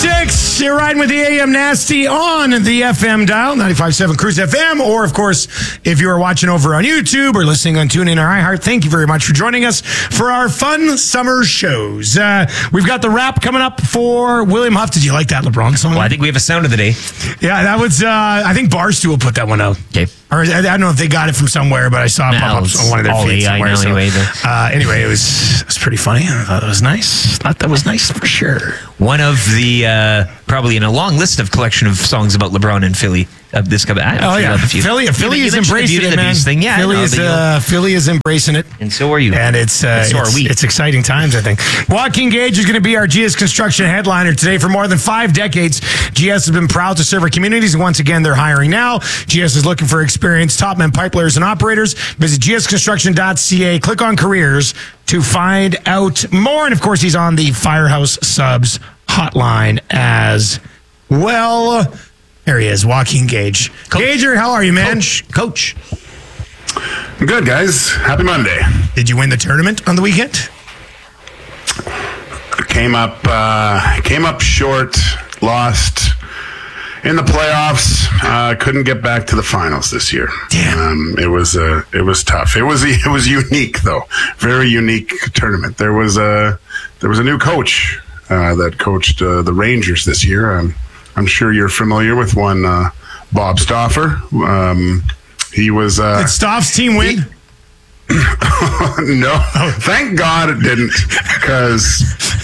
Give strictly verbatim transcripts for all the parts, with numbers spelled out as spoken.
six, you're riding with the A M Nasty on the F M dial, ninety-five point seven Cruise F M, or, of course, if you are watching over on YouTube or listening on TuneIn or iHeart, thank you very much for joining us for our fun summer shows. Uh, we've got the rap coming up for William Huff. Did you like that LeBron song? Well, I think we have a sound of the day. Yeah, that was, uh, I think Barstool put that one out. Okay. Or I, I don't know if they got it from somewhere, but I saw it No, pop up it's on one of their all feeds A I somewhere. now So, anyway, though. uh, anyway, it was, it was pretty funny. I thought it was nice. Thought that was nice for sure. One of the, uh, probably in a long list of collection of songs about LeBron and Philly. Uh, this coming. I Oh yeah, love a few. Philly, Philly you, is you embracing the it, man. thing. Yeah, Philly know, is but uh, Philly is embracing it, and so are you. and it's uh, and so it's, are we. it's exciting times. I think Joaquin Gage is going to be our G S Construction headliner today. For more than five decades, G S has been proud to serve our communities, and once again, they're hiring now. G S is looking for experienced top men pipe layers and operators. Visit G S construction dot C A. Click on careers to find out more. And of course, he's on the Firehouse Subs hotline as well. There he is, Joaquin Gage. Coach. Gager, how are you, man? Coach. Coach. Good, guys. Happy Monday. Did you win the tournament on the weekend? Came up, uh, came up short. Lost in the playoffs. Uh, couldn't get back to the finals this year. Damn. Um, it was uh, it was tough. It was it was unique though. Very unique tournament. There was a there was a new coach uh, that coached uh, the Rangers this year. Um, I'm sure you're familiar with one, uh, Bob Stauffer. Um, he was. Uh, Did Stauf's team win? He, no, thank God it didn't, because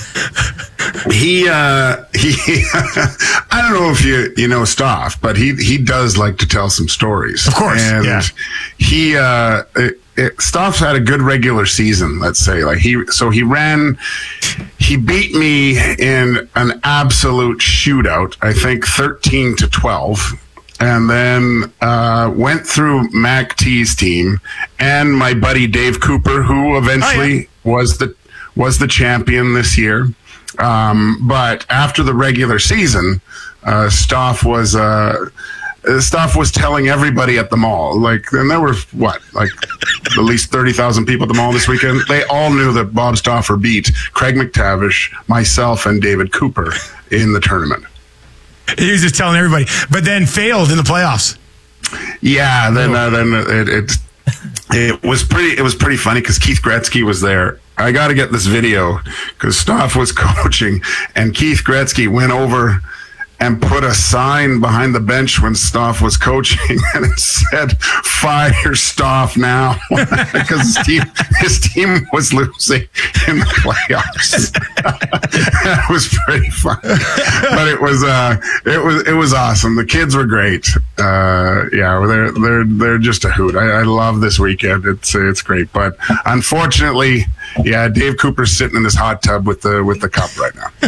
he uh, he. I don't know if you you know Stauf, but he he does like to tell some stories. Of course, and yeah. he uh, it, it, Stauf's had a good regular season. Let's say, like he so he ran. He beat me in an absolute shootout, I think thirteen to twelve, and then uh, went through Mac T's team and my buddy Dave Cooper, who eventually oh, yeah. was the was the champion this year. Um, but after the regular season, uh, Stauf was uh, Stauf was telling everybody at the mall, like, and there were what, like at least thirty thousand people at the mall this weekend. They all knew that Bob Stauffer beat Craig McTavish, myself, and David Cooper in the tournament. He was just telling everybody, but then failed in the playoffs. Yeah, then uh, then it, it it was pretty it was pretty funny because Keith Gretzky was there. I got to get this video because Stauf was coaching, and Keith Gretzky went over and put a sign behind the bench when Stauf was coaching, and it said, "Fire Stauf now," because his team, his team was losing in the playoffs. That was pretty fun, but it was uh, it was it was awesome. The kids were great. Uh, yeah, they're they're they're just a hoot. I, I love this weekend. It's it's great, but unfortunately, yeah, Dave Cooper's sitting in his hot tub with the with the cup right now.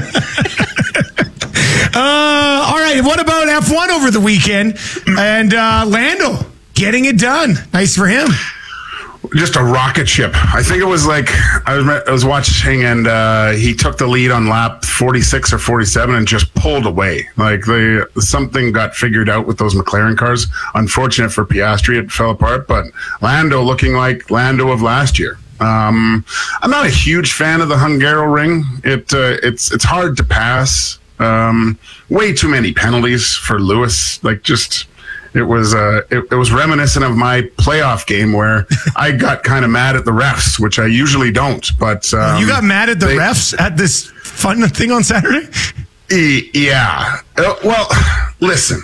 Uh, all right. What about F one over the weekend? And uh, Lando getting it done. Nice for him. Just a rocket ship. I think it was like I was I was watching, and uh, he took the lead on lap forty-six or forty-seven and just pulled away. Like the something got figured out with those McLaren cars. Unfortunate for Piastri, it fell apart. But Lando looking like Lando of last year. Um, I'm not a huge fan of the Hungaroring. It uh, it's it's hard to pass. Um, way too many penalties for Lewis. Like just, it was, uh, it, it was reminiscent of my playoff game where I got kind of mad at the refs, which I usually don't, but, um, You got mad at the they, refs at this fun thing on Saturday? E- yeah. Uh, well, listen.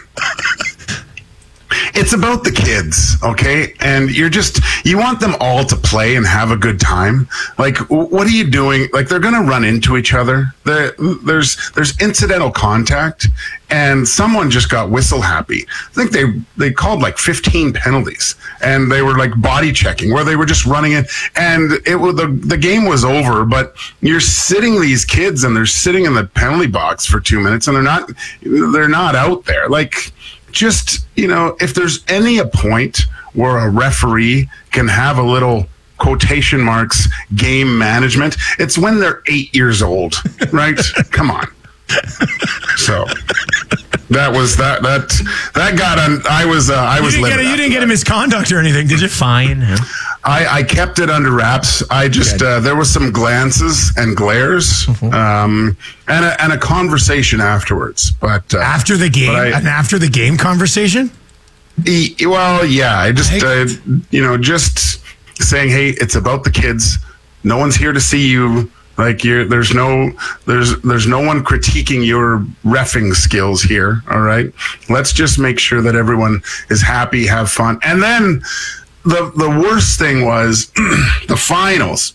It's about the kids, okay? And you're just, you want them all to play and have a good time. Like, what are you doing? Like, they're going to run into each other. There, there's, there's incidental contact, and someone just got whistle happy. I think they, they called like fifteen penalties, and they were like body checking where they were just running it. And it was, the, the game was over, but you're sitting these kids and they're sitting in the penalty box for two minutes and they're not, they're not out there. Like, just, you know, if there's any a point where a referee can have a little quotation marks game management, it's when they're eight years old, right? Come on. So that was that that that got on. I was uh, I was you didn't, get, a, you didn't get a misconduct or anything, did you? Fine. Yeah. I, I kept it under wraps. I just uh, there was some glances and glares, mm-hmm. um, and a, and a conversation afterwards. But uh, after the game, I, an after the game conversation. E- well, yeah, I just uh, you know just saying, hey, it's about the kids. No one's here to see you. Like you're, there's no, there's, there's no one critiquing your reffing skills here. All right. Let's just make sure that everyone is happy, have fun. And then the, the worst thing was the finals.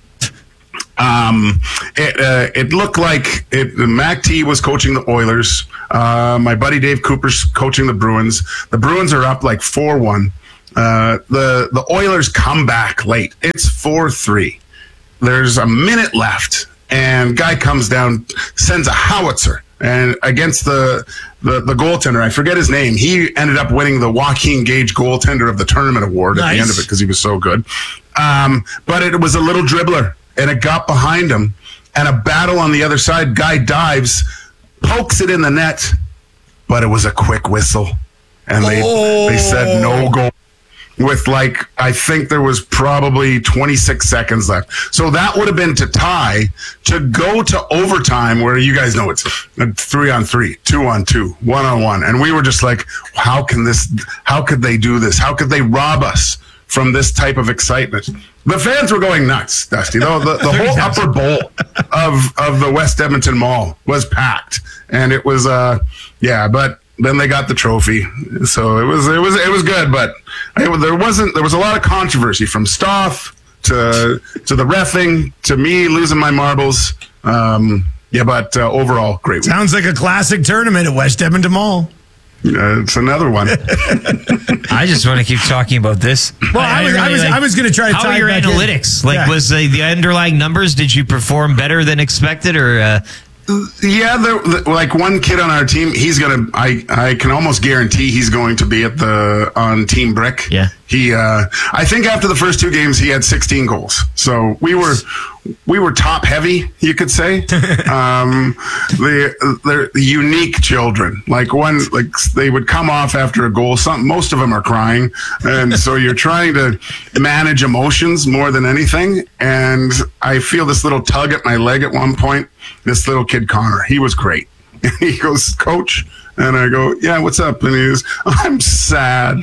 Um, it, uh, it looked like it, Mac T was coaching the Oilers. Uh, my buddy Dave Cooper's coaching the Bruins. The Bruins are up like four one. Uh, the, the Oilers come back late. It's four three. There's a minute left, and guy comes down, sends a howitzer, and against the, the the goaltender, I forget his name. He ended up winning the Joaquin Gage Goaltender of the Tournament Award nice. At the end of it because he was so good. Um, but it was a little dribbler, and it got behind him, and a battle on the other side. Guy dives, pokes it in the net, but it was a quick whistle, and they oh. they said no goal. With like, I think there was probably twenty-six seconds left. So that would have been to tie, to go to overtime where you guys know it's three on three, two on two, one on one. And we were just like, how can this, how could they do this? How could they rob us from this type of excitement? The fans were going nuts, Dusty. The, the, the whole upper bowl of, of the West Edmonton Mall was packed. And it was, uh, yeah, but then they got the trophy, so it was it was it was good. But it, there wasn't there was a lot of controversy from Stoff to to the reffing to me losing my marbles. Um, yeah, but uh, overall, great. Sounds like a classic tournament at West Edmonton Mall. Uh, it's another one. I just want to keep talking about this. Well, I, I was, really I was, like, I was going to try to how tie are your back analytics? In. Like, yeah. was uh, the underlying numbers? Did you perform better than expected, or? Uh, Yeah, there, like one kid on our team, he's gonna. I, I can almost guarantee he's going to be at the on Team Brick. Yeah, he. Uh, I think after the first two games, he had sixteen goals. So we were, we were top heavy, you could say. um, they, they're unique children. Like one, like they would come off after a goal. Some, most of them are crying, and so you're trying to manage emotions more than anything. And I feel this little tug at my leg at one point. This little kid, Connor, he was great. And he goes, Coach, and I go, yeah, what's up? And he goes, I'm sad.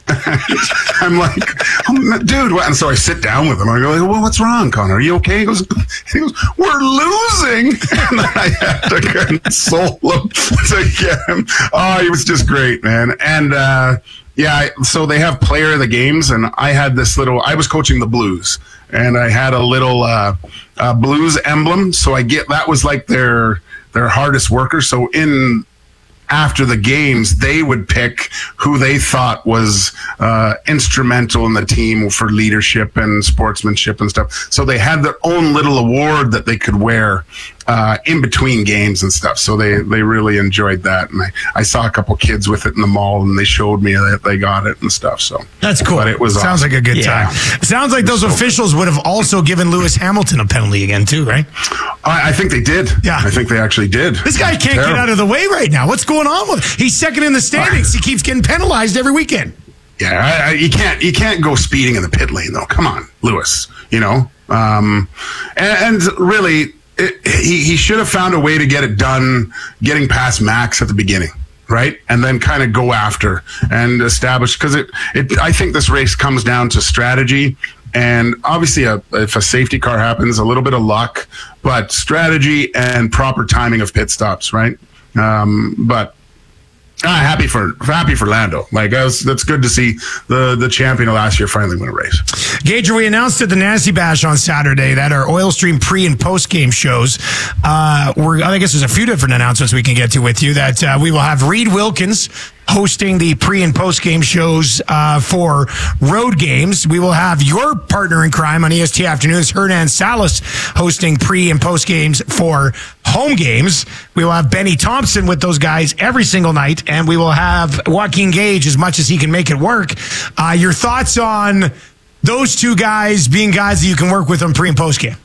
I'm like, oh, dude, what? And so I sit down with him. I go, well, what's wrong, Connor? Are you okay? He goes, he goes, we're losing. And then I had to console him to get him. Oh, he was just great, man. And, uh, yeah, so they have player of the games, and I had this little, I was coaching the Blues, and I had a little uh, uh, Blues emblem. So I get, that was like their, their hardest worker. So in, after the games, they would pick who they thought was uh, instrumental in the team for leadership and sportsmanship and stuff. So they had their own little award that they could wear uh, in between games and stuff. So they, they really enjoyed that. And I, I saw a couple kids with it in the mall, and they showed me that they got it and stuff. So that's cool. But it was sounds awesome. like a good yeah. time. It sounds like those so officials cool. would have also given Lewis Hamilton a penalty again too, right? I, I think they did. Yeah, I think they actually did. This guy can't Terrible. get out of the way right now. What's going on with him? He's second in the standings. He keeps getting penalized every weekend. Yeah, I, I, you can't you can't go speeding in the pit lane though. Come on, Lewis. You know, um, and, and really. It, he, he should have found a way to get it done, getting past Max at the beginning, right? And then kind of go after and establish, because it, it, I think this race comes down to strategy. And obviously, a, if a safety car happens, a little bit of luck, but strategy and proper timing of pit stops, right? Um, but ah, happy for happy for Lando. Like I was, that's good to see the the champion of last year finally win a race. Gager, we announced at the Nasty Bash on Saturday that our Oil Stream pre and post game shows. Uh, we're I guess there's a few different announcements we can get to with you. That uh, we will have Reed Wilkins hosting the pre and post game shows uh, for road games. We will have your partner in crime on E S T Afternoons, Hernan Salas, hosting pre and post games for home games. We will have Benny Thompson with those guys every single night, and we will have Joaquin Gage as much as he can make it work. Uh, your thoughts on those two guys being guys that you can work with on pre and post game?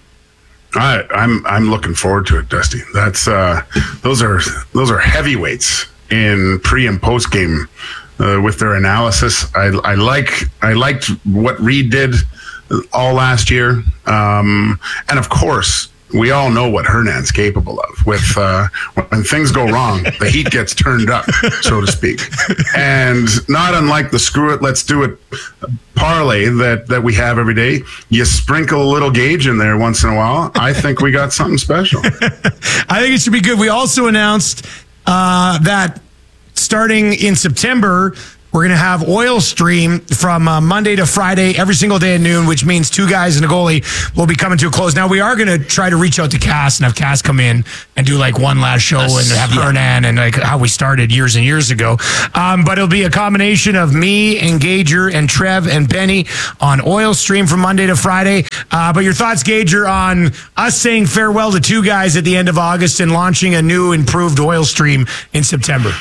I, I'm I'm looking forward to it, Dusty. That's uh, those are those are heavyweights in pre and post game uh, with their analysis. I, I like I liked what Reed did all last year. Um, and of course, we all know what Hernan's capable of. With uh, when things go wrong, the heat gets turned up, so to speak. And not unlike the screw it, let's do it parlay that, that we have every day, you sprinkle a little Gage in there once in a while. I think we got something special. I think it should be good. We also announced uh, that starting in September, we're going to have Oil Stream from uh, Monday to Friday, every single day at noon, which means two guys and a goalie will be coming to a close. Now, we are going to try to reach out to Cass and have Cass come in and do like one last show That's, and have yeah. Hernan and like how we started years and years ago. Um, but it'll be a combination of me and Gager and Trev and Benny on Oil Stream from Monday to Friday. Uh, but your thoughts, Gager, on us saying farewell to two guys at the end of August and launching a new improved Oil Stream in September?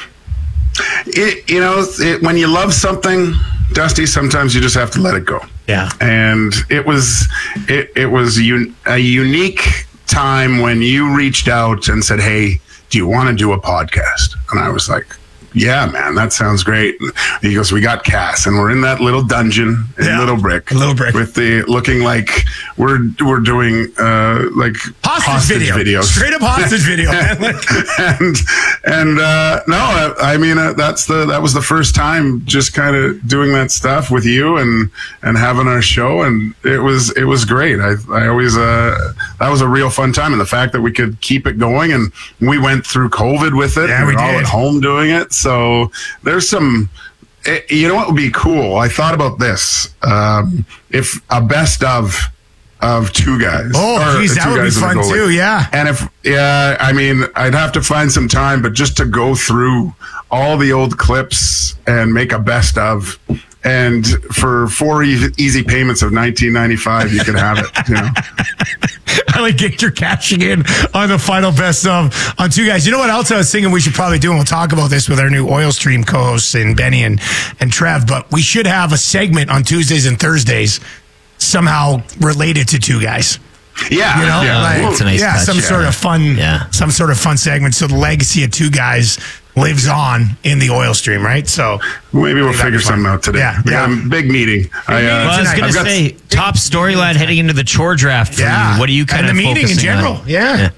It, you know, it, when you love something, Dusty, sometimes you just have to let it go. Yeah. And it was it, it was un, a unique time when you reached out and said, hey, do you want to do a podcast? And I was like, yeah, man, that sounds great. He goes, we got Cass, and we're in that little dungeon in yeah. Little Brick. Little Brick. With the looking like we're we're doing uh, like hostage, hostage video. videos. Straight up hostage video. and and, and uh, no, I, I mean, uh, that's the that was the first time just kind of doing that stuff with you and and having our show, and it was it was great. I I always uh, that was a real fun time, and the fact that we could keep it going, and we went through COVID with it. Yeah, we we were all did. at home doing it. So there's some, it, you know what would be cool? I thought about this. Um, if a best of of two guys. Oh, geez, that would be fun too. Yeah. And if, yeah, I mean, I'd have to find some time, but just to go through all the old clips and make a best of. And for four e- easy payments of nineteen ninety-five, you can have it. You know, I like Gager cashing in on the final best of on two guys. You know what else I was thinking we should probably do, and we'll talk about this with our new Oil Stream co-hosts and Benny and, and Trev, but we should have a segment on Tuesdays and Thursdays somehow related to two guys. Yeah, you know, yeah, like, that's a nice yeah, touch, some yeah. sort of fun, Yeah. some sort of fun segment. So the legacy of two guys lives on in the Oil Stream, right? So maybe we'll that'd figure be fun. something out today. Yeah, We got yeah. a big meeting. I, uh, meeting Well, I was tonight. going I've to got- say, top storyline heading into the chore draft. For Yeah. you. What are you kind and of the meeting in focusing general? on? Yeah. Yeah.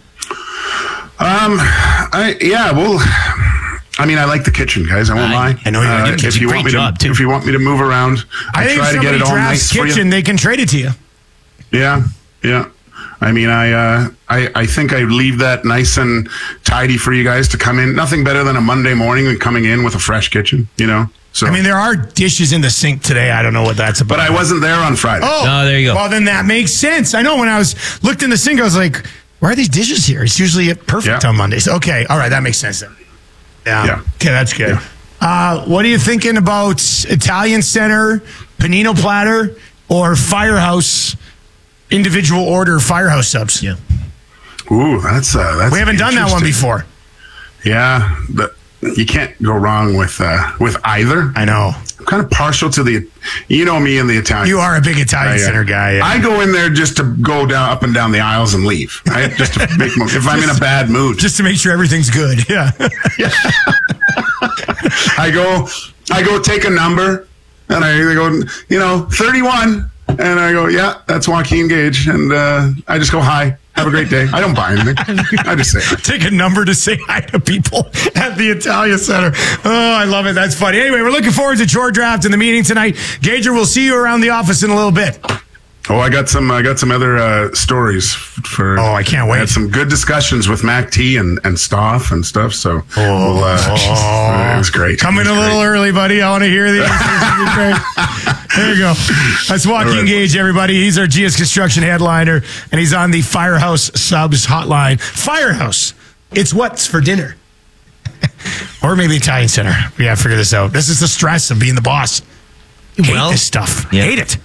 Um, I yeah, well, I mean, I like the kitchen, guys. I won't I- lie. I know you uh, do. If you Great want me job, to, too. if you want me to move around, I I think try if to get somebody it all drafts nice for kitchen, you. they can trade it to you. Yeah, yeah. I mean, I, uh, I, I think I leave that nice and tidy for you guys to come in. Nothing better than a Monday morning than coming in with a fresh kitchen, you know. So, I mean, there are dishes in the sink today. I don't know what that's about. but I wasn't there on Friday. Oh, No, there you go. Well, then that makes sense. I know when I was looked in the sink, I was like, why are these dishes here? It's usually perfect Yeah. on Mondays. Okay. All right. That makes sense then. Yeah. Yeah. Okay. That's good. Yeah. Uh, what are you thinking about Italian Center, Panino Platter, or Firehouse individual order Firehouse subs? Yeah. Ooh, that's uh, that's. We haven't done that one interesting. before. Yeah, but you can't go wrong with uh, with either. I know. I'm kind of partial to the, you know me and the Italian. You are a big Italian I, uh, Center guy. Yeah. I go in there just to go down up and down the aisles and leave. Right? Just to make mo- if I'm in a bad mood. Just to make sure everything's good. Yeah. I go, I go take a number, and I they go, you know, thirty-one, and I go, yeah, that's Joaquin Gage, and uh, I just go, hi, have a great day. I don't buy anything. I just say hi. Take a number to say hi to people at the Italian Center. Oh, I love it. That's funny. Anyway, we're looking forward to chore draft and the meeting tonight. Gager, we'll see you around the office in a little bit. Oh, I got some. I got some other uh, stories for. Oh, I can't I wait. had some good discussions with Mac T and and Stoff and stuff. So, Oh, we'll, uh, it was great. Coming It was a little great. early, buddy. I want to hear the answers. There you go. That's Joaquin right. Gage, everybody. He's our G S Construction headliner, and he's on the Firehouse Subs hotline. Firehouse. It's what's for dinner. Or maybe Italian Center. We got to figure this out. This is the stress of being the boss. You hate Well, this stuff. yeah. Hate it.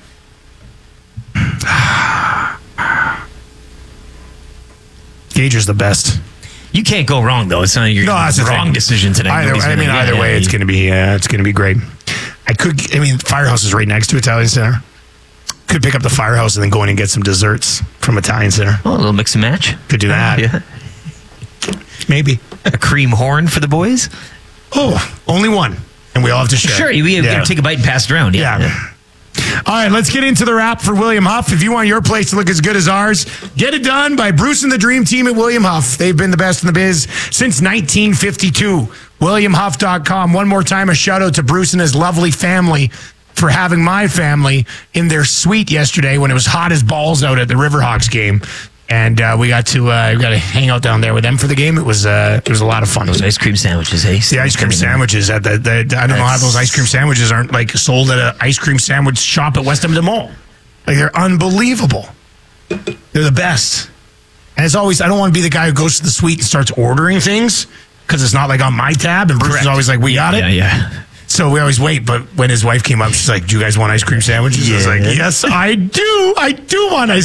Gager's the best. You can't go wrong, though. It's not your No, that's the wrong thing. decision today. Either, Nobody's I gonna- mean, yeah, either yeah, way, yeah. it's going to be uh, it's going to be great. I could. I mean, Firehouse is right next to Italian Center. Could pick up the Firehouse and then go in and get some desserts from Italian Center. Oh, a little mix and match. Could do that. Yeah. Maybe. A cream horn for the boys. Oh, only one, and we all have to share. Sure, you, you Yeah. take a bite and pass it around. Yeah. Yeah. All right, let's get into the wrap for William Huff. If you want your place to look as good as ours, get it done by Bruce and the Dream Team at William Huff. They've been the best in the biz since nineteen fifty-two. william huff dot com. One more time, a shout out to Bruce and his lovely family for having my family in their suite yesterday when it was hot as balls out at the Riverhawks game. And uh, we got to uh, we got to hang out down there with them for the game. It was uh, it was a lot of fun. Those ice cream sandwiches, eh? The ice cream sandwiches at the, the I don't know how those ice cream sandwiches aren't like sold at an ice cream sandwich shop at West Edmonton Mall. Like they're unbelievable. They're the best. And it's always I don't want to be the guy who goes to the suite and starts ordering things because it's not like on my tab. And Bruce Correct. is always like, "We got it." Yeah, yeah. So we always wait. But when his wife came up, she's like, "Do you guys want ice cream sandwiches?" Yeah. I was like, "Yes, I do. I do want ice."